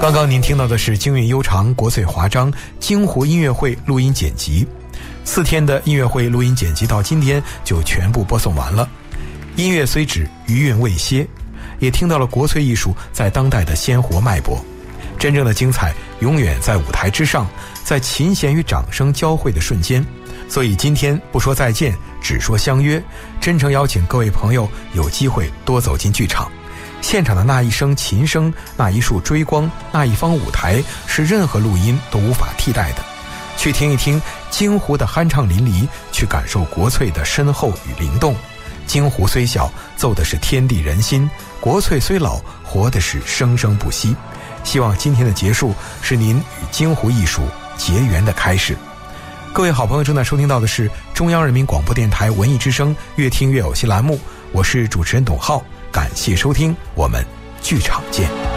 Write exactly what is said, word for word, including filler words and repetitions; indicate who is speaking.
Speaker 1: 刚刚您听到的是京韵悠长国粹华章京湖音乐会录音剪辑，四天的音乐会录音剪辑到今天就全部播送完了。音乐虽止，余韵未歇，也听到了国粹艺术在当代的鲜活脉搏。真正的精彩永远在舞台之上，在琴弦与掌声交汇的瞬间。所以今天不说再见，只说相约，真诚邀请各位朋友有机会多走进剧场。现场的那一声琴声，那一束追光，那一方舞台，是任何录音都无法替代的。去听一听京湖的酣畅淋漓，去感受国粹的深厚与灵动。京湖虽小，奏的是天地人心；国粹虽老，活的是生生不息。希望今天的结束是您与京湖艺术结缘的开始。各位好朋友，正在收听到的是中央人民广播电台文艺之声越听越有戏栏目，我是主持人董浩，感谢收听，我们剧场见。